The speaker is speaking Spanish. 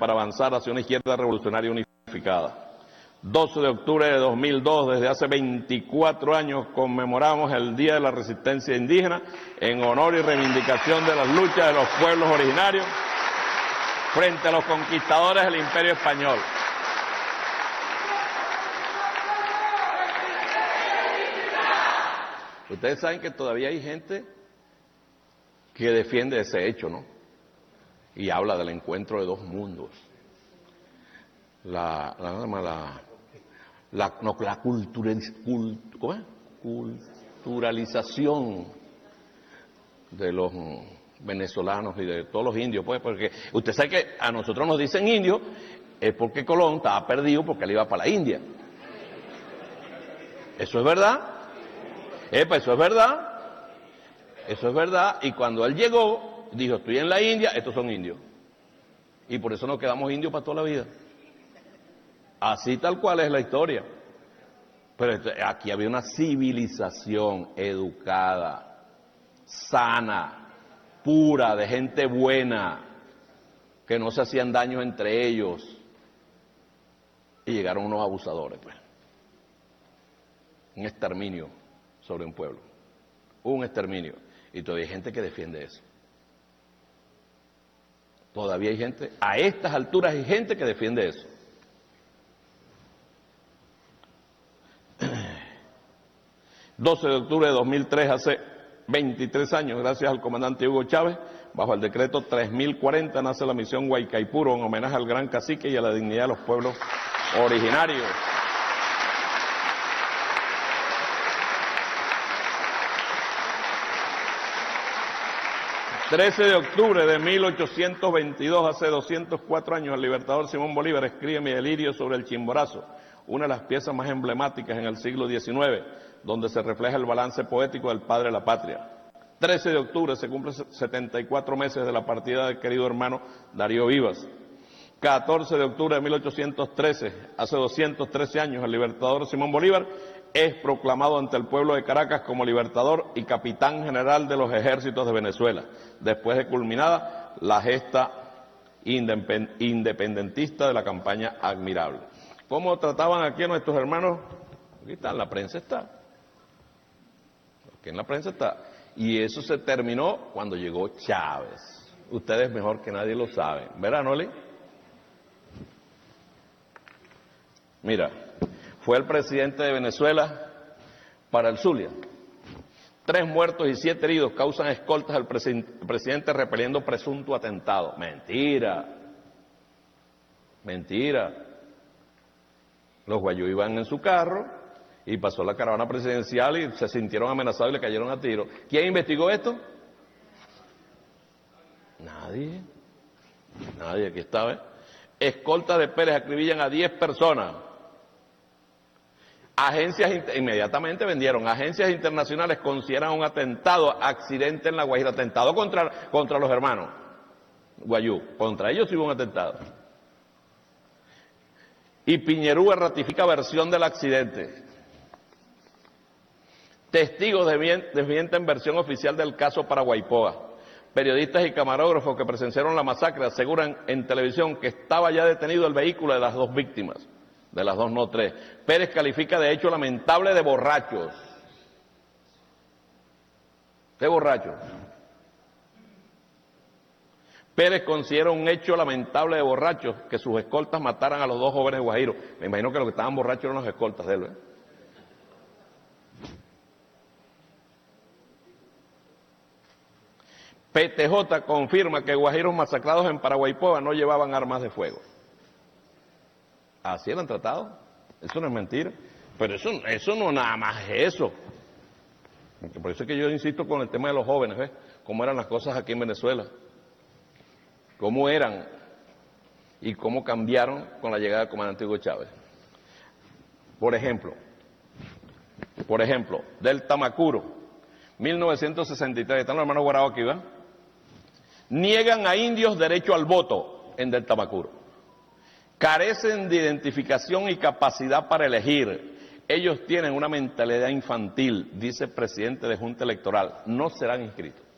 para avanzar hacia una izquierda revolucionaria unificada. 12 de octubre de 2002, desde hace 24 años, conmemoramos el Día de la Resistencia Indígena en honor y reivindicación de las luchas de los pueblos originarios frente a los conquistadores del Imperio Español. Ustedes saben que todavía hay gente que defiende ese hecho, ¿no? Y habla del encuentro de dos mundos. La culturalización de los venezolanos y de todos los indios, pues, porque usted sabe que a nosotros nos dicen indios, es porque Colón estaba perdido porque él iba para la India. Eso es verdad. Pues eso es verdad. Eso es verdad. Y cuando él llegó, dijo, estoy en la India, estos son indios. Y por eso nos quedamos indios para toda la vida. Así tal cual es la historia. Pero aquí había una civilización educada, sana, pura, de gente buena, que no se hacían daño entre ellos. Y llegaron unos abusadores, pues. Un exterminio sobre un pueblo. Un exterminio. Y todavía hay gente que defiende eso. Todavía hay gente, a estas alturas hay gente que defiende eso. El 12 de octubre de 2003, hace 23 años, gracias al comandante Hugo Chávez, bajo el decreto 3040, nace la misión Huaycaipuro, en homenaje al gran cacique y a la dignidad de los pueblos originarios. El 13 de octubre de 1822, hace 204 años, el libertador Simón Bolívar escribe Mi delirio sobre el Chimborazo, una de las piezas más emblemáticas en el siglo XIX, donde se refleja el balance poético del padre de la patria. 13 de octubre se cumplen 74 meses de la partida del querido hermano Darío Vivas. 14 de octubre de 1813, hace 213 años, el libertador Simón Bolívar es proclamado ante el pueblo de Caracas como libertador y capitán general de los ejércitos de Venezuela, después de culminada la gesta independentista de la campaña Admirable. ¿Cómo trataban aquí a nuestros hermanos? Aquí está, en la prensa está. Aquí en la prensa está. Y eso se terminó cuando llegó Chávez. Ustedes mejor que nadie lo saben. ¿Verdad, Noli? Mira, fue el presidente de Venezuela para el Zulia. 3 muertos y 7 heridos causan escoltas al presidente repeliendo presunto atentado. Mentira. Mentira. Los guayú iban en su carro y pasó la caravana presidencial y se sintieron amenazados y le cayeron a tiro. ¿Quién investigó esto? Nadie. Nadie, aquí está, ¿eh? Escoltas de Pérez acribillan a 10 personas. Inmediatamente vendieron. Agencias internacionales consideran un atentado, accidente en La Guajira, atentado contra los hermanos guayú. Contra ellos hubo un atentado. Y Piñerúa ratifica versión del accidente. Testigos desmienten versión oficial del caso Paraguaypoa. Periodistas y camarógrafos que presenciaron la masacre aseguran en televisión que estaba ya detenido el vehículo de las 2 víctimas. De las 2, no 3. Pérez califica de hecho lamentable de borrachos. De borrachos. Pérez considera un hecho lamentable de borrachos que sus escoltas mataran a los 2 jóvenes guajiros. Me imagino que los que estaban borrachos eran los escoltas de él, ¿eh? PTJ confirma que guajiros masacrados en Paraguaypoa no llevaban armas de fuego. Así eran tratados. Eso no es mentira. Pero eso no nada más es eso. Por eso es que yo insisto con el tema de los jóvenes, ¿ves? Cómo eran las cosas aquí en Venezuela. Cómo eran y cómo cambiaron con la llegada del comandante Hugo Chávez. Por ejemplo, del Tamacuro, 1963, están los hermanos Guarao aquí, ¿verdad? Niegan a indios derecho al voto en del Tamacuro. Carecen de identificación y capacidad para elegir. Ellos tienen una mentalidad infantil, dice el presidente de Junta Electoral. No serán inscritos.